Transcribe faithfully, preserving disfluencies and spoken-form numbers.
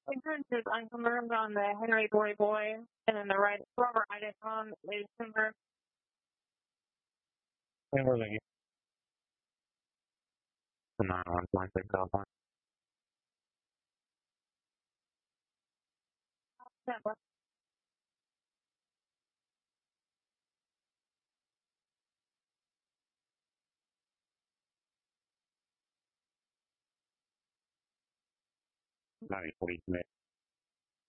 Ignorance is unconfirmed on the Henry Dory Boy, and then the right rubber icon is confirmed. And we're looking. nine one point six Alpha. nine forty Smith.